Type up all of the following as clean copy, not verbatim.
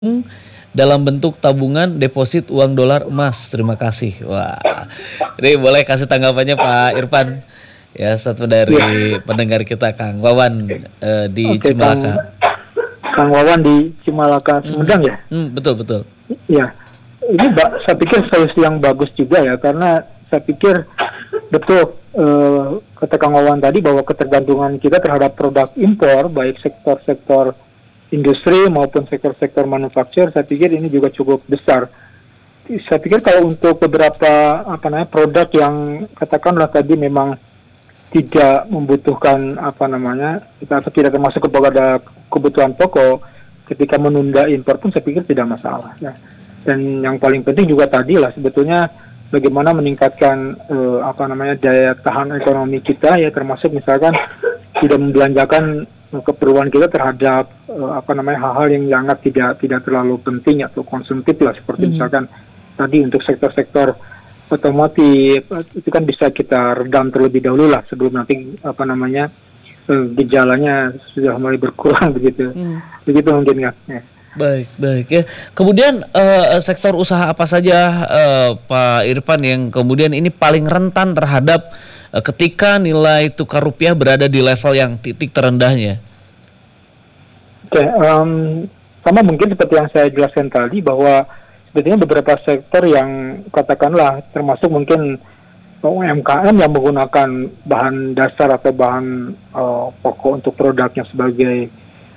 dalam bentuk tabungan deposit uang dolar emas. Terima kasih. Wah, ini boleh kasih tanggapannya Pak Irfan? Ya, satu Ya, dari pendengar kita Kang Wawan di oke, Cimalaka. Kang Wawan di Cimalaka, Mhm. Sumedang ya. Betul betul. Ya, ini saya pikir solusi yang bagus juga ya, karena saya pikir betul kata Kang Wawan tadi bahwa ketergantungan kita terhadap produk impor, baik sektor-sektor industri maupun sektor-sektor manufaktur, saya pikir ini juga cukup besar. Saya pikir kalau untuk beberapa produk yang katakanlah tadi memang tidak membutuhkan kita tidak termasuk kepada kebutuhan pokok, ketika menunda impor pun saya pikir tidak masalah ya. Dan yang paling penting juga tadi lah sebetulnya bagaimana meningkatkan daya tahan ekonomi kita ya, termasuk misalkan tidak membelanjakan keperluan kita terhadap hal-hal yang dianggap tidak terlalu penting atau konsumtif lah, seperti misalkan tadi untuk sektor-sektor otomotif itu kan bisa kita redam terlebih dahulu lah sebelum nanti gejalanya sudah mulai berkurang begitu. Begitu mungkin ya. Baik, baik ya. Kemudian sektor usaha apa saja Pak Irfan yang kemudian ini paling rentan terhadap ketika nilai tukar rupiah berada di level yang titik terendahnya? Oke, sama mungkin seperti yang saya jelaskan tadi bahwa sebetulnya beberapa sektor yang katakanlah termasuk mungkin UMKM yang menggunakan bahan dasar atau bahan pokok untuk produknya sebagai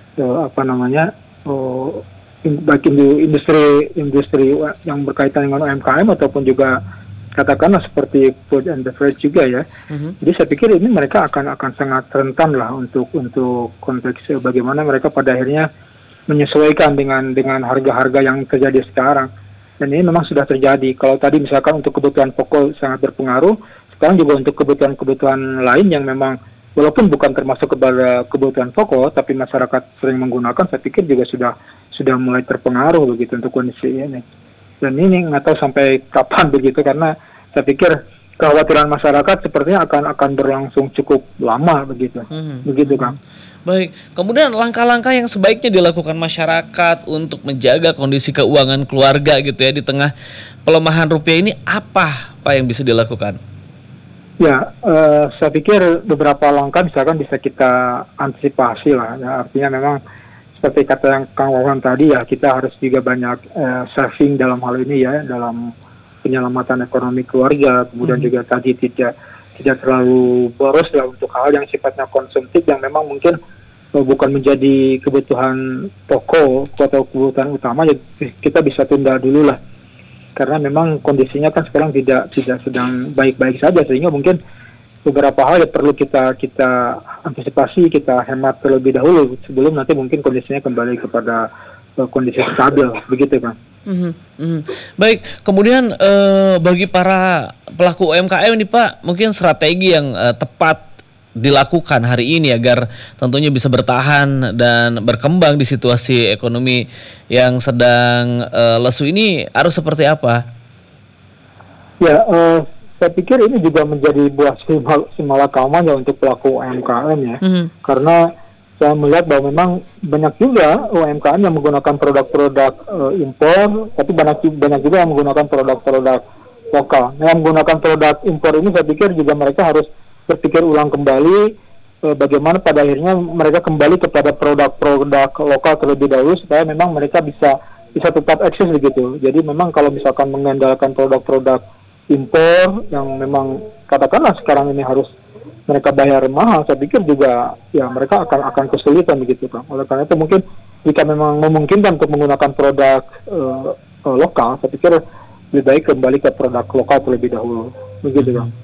baik industri yang berkaitan dengan UMKM ataupun juga katakanlah seperti food and beverage juga ya. Jadi saya pikir ini mereka akan sangat rentan lah untuk konteks bagaimana mereka pada akhirnya menyesuaikan dengan harga-harga yang terjadi sekarang. Dan ini memang sudah terjadi. Kalau tadi misalkan untuk kebutuhan pokok sangat berpengaruh, sekarang juga untuk kebutuhan lain yang memang walaupun bukan termasuk kepada kebutuhan pokok, tapi masyarakat sering menggunakan, saya pikir juga sudah mulai terpengaruh begitu untuk kondisi ini. Dan ini nggak tahu sampai kapan begitu, karena saya pikir kekhawatiran masyarakat sepertinya akan berlangsung cukup lama begitu. Begitu Kang. Baik, kemudian langkah-langkah yang sebaiknya dilakukan masyarakat untuk menjaga kondisi keuangan keluarga gitu ya di tengah pelemahan rupiah ini apa Pak yang bisa dilakukan? Ya, saya pikir beberapa langkah misalkan bisa kita antisipasi lah. Ya, artinya memang seperti kata yang Kang Wawan tadi ya, kita harus juga banyak saving dalam hal ini ya, dalam penyelamatan ekonomi keluarga. Kemudian juga tadi tidak terlalu boros ya untuk hal yang sifatnya konsumtif yang memang mungkin bukan menjadi kebutuhan pokok atau kebutuhan utama, ya kita bisa tunda dulu lah. Karena memang kondisinya kan sekarang tidak sedang baik-baik saja, sehingga mungkin beberapa hal yang perlu kita antisipasi, kita hemat terlebih dahulu sebelum nanti mungkin kondisinya kembali kepada kondisi stabil, begitu kan. Baik, kemudian bagi para pelaku UMKM nih Pak, mungkin strategi yang tepat dilakukan hari ini agar tentunya bisa bertahan dan berkembang di situasi ekonomi yang sedang lesu ini harus seperti apa? Ya, saya pikir ini juga menjadi buah simalakama ya untuk pelaku UMKM ya, karena saya melihat bahwa memang banyak juga UMKM yang menggunakan produk-produk impor, tapi banyak juga yang menggunakan produk-produk lokal. Nah, yang menggunakan produk impor ini saya pikir juga mereka harus berpikir ulang kembali bagaimana pada akhirnya mereka kembali kepada produk-produk lokal terlebih dahulu supaya memang mereka bisa tetap eksis begitu. Jadi memang kalau misalkan mengandalkan produk-produk impor yang memang katakanlah sekarang ini harus mereka bayar mahal, saya pikir juga ya mereka akan kesulitan begitu Pak. Oleh karena itu mungkin jika memang memungkinkan untuk menggunakan produk lokal, saya pikir lebih baik kembali ke produk lokal terlebih dahulu. Begitu Bang.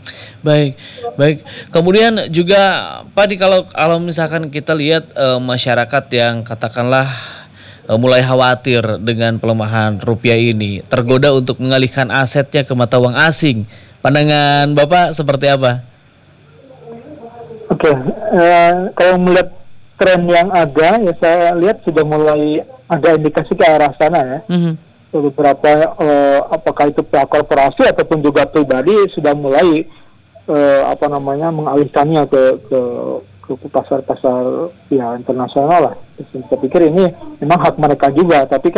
Baik. Kemudian juga Pak, kalau misalkan kita lihat masyarakat yang katakanlah mulai khawatir dengan pelemahan rupiah ini, tergoda untuk mengalihkan asetnya ke mata uang asing. Pandangan Bapak seperti apa? Oke, kalau melihat tren yang ada, ya saya lihat sudah mulai ada indikasi ke arah sana ya. Beberapa apakah itu pihak korporasi ataupun juga pribadi sudah mulai mengalihkannya ke masuk ke pasar-pasar ya internasional lah. Saya pikir ini memang hak mereka juga, tapi